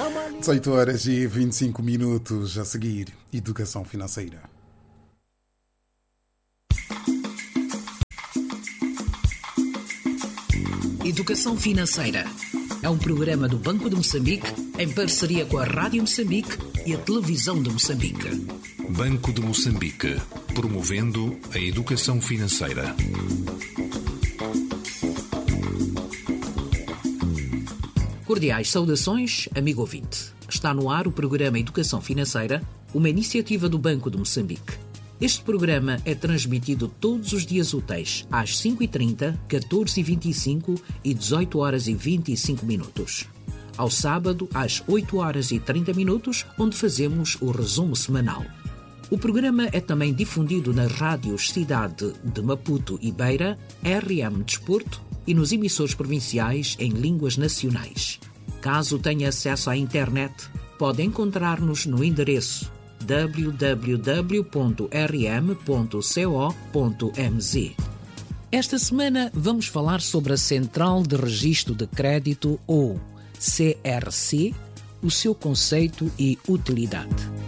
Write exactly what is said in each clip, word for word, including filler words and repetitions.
dezoito horas e vinte e cinco minutos a seguir. Educação financeira. Educação Financeira é um programa do Banco de Moçambique em parceria com a Rádio Moçambique e a Televisão de Moçambique. Banco de Moçambique, promovendo a educação financeira. Cordiais saudações, amigo ouvinte. Está no ar o programa Educação Financeira, uma iniciativa do Banco de Moçambique. Este programa é transmitido todos os dias úteis, às cinco e trinta, catorze e vinte e cinco e dezoito horas e vinte e cinco minutos. Ao sábado, às oito horas e trinta minutos, onde fazemos o resumo semanal. O programa é também difundido nas rádios Cidade de Maputo e Beira, R M Desporto e nos emissores provinciais em línguas nacionais. Caso tenha acesso à internet, pode encontrar-nos no endereço w w w ponto r m ponto co ponto m z. Esta semana vamos falar sobre a Central de Registro de Crédito, ou C R C, o seu conceito e utilidade.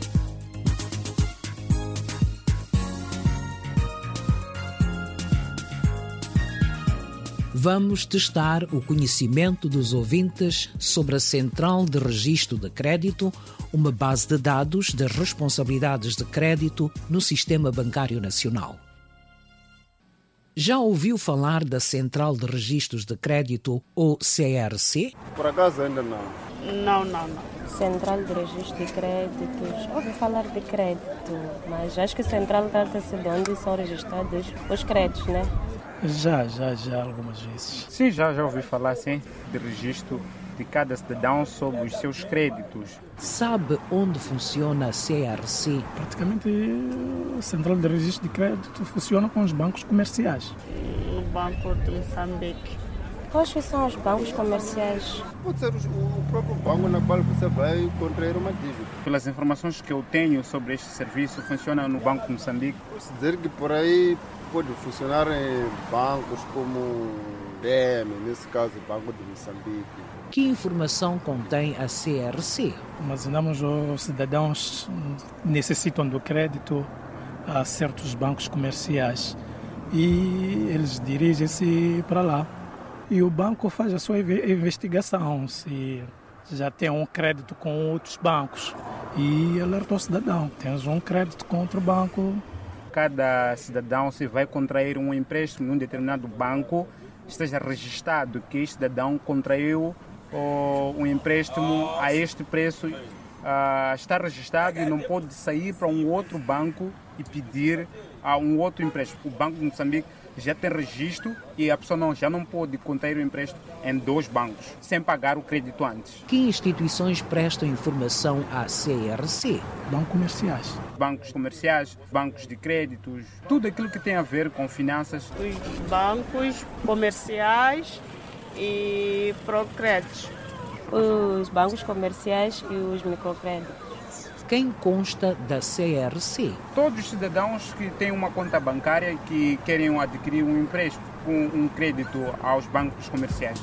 Vamos testar o conhecimento dos ouvintes sobre a Central de Registro de Crédito, uma base de dados das responsabilidades de crédito no Sistema Bancário Nacional. Já ouviu falar da Central de Registros de Crédito, ou C R C? Por acaso ainda não. Não, não, não. Central de Registro de Créditos. Ouvi falar de crédito, mas acho que Central trata-se de onde são registrados os créditos, né? Já, já, já, algumas vezes. Sim, já, já ouvi falar, sim, de registro de cada cidadão sobre os seus créditos. Sabe onde funciona a C R C? Praticamente, a Central de Registro de Crédito funciona com os bancos comerciais. No Banco de Moçambique. Quais são os bancos comerciais? Pode ser o próprio banco na qual você vai contrair uma dívida. Pelas informações que eu tenho sobre este serviço, funciona no Banco de Moçambique. Posso dizer que por aí pode funcionar em bancos como B M, nesse caso, Banco de Moçambique. Que informação contém a C R C? Armazenamos os cidadãos que necessitam do crédito a certos bancos comerciais e eles dirigem-se para lá. E o banco faz a sua investigação, se já tem um crédito com outros bancos, e alerta o cidadão: tens um crédito com outro banco. Cada cidadão, se vai contrair um empréstimo num determinado banco, esteja registrado que este cidadão contraiu oh, um empréstimo a este preço, ah, está registrado e não pode sair para um outro banco e pedir a um outro empréstimo. O Banco de Moçambique já tem registro e a pessoa não, já não pode contrair o empréstimo em dois bancos, sem pagar o crédito antes. Que instituições prestam informação à C R C? Bancos comerciais. Bancos comerciais, bancos de créditos, tudo aquilo que tem a ver com finanças. Os bancos comerciais e procréditos. Os bancos comerciais e os microcréditos. Quem consta da C R C? Todos os cidadãos que têm uma conta bancária e que querem adquirir um empréstimo, um, um crédito aos bancos comerciais.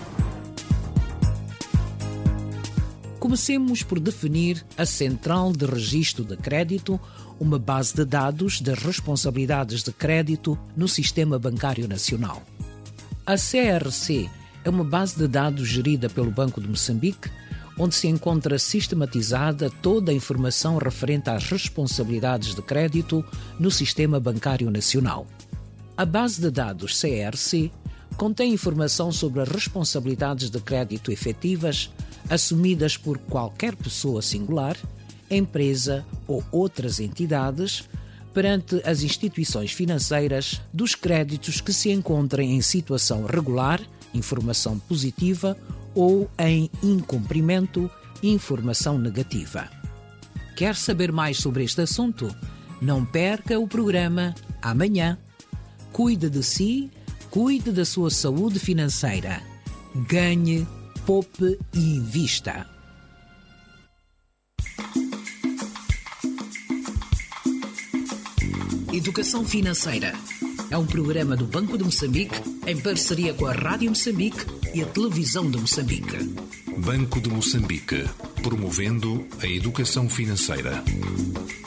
Comecemos por definir a Central de Registro de Crédito, uma base de dados das responsabilidades de crédito no Sistema Bancário Nacional. A C R C é uma base de dados gerida pelo Banco de Moçambique, onde se encontra sistematizada toda a informação referente às responsabilidades de crédito no Sistema Bancário Nacional. A base de dados C R C contém informação sobre as responsabilidades de crédito efetivas assumidas por qualquer pessoa singular, empresa ou outras entidades perante as instituições financeiras dos créditos que se encontrem em situação regular, informação positiva, ou em incumprimento, informação negativa. Quer saber mais sobre este assunto? Não perca o programa amanhã. Cuide de si, cuide da sua saúde financeira. Ganhe, poupe e invista. Educação Financeira é um programa do Banco de Moçambique em parceria com a Rádio Moçambique e a Televisão de Moçambique. Banco de Moçambique, promovendo a educação financeira.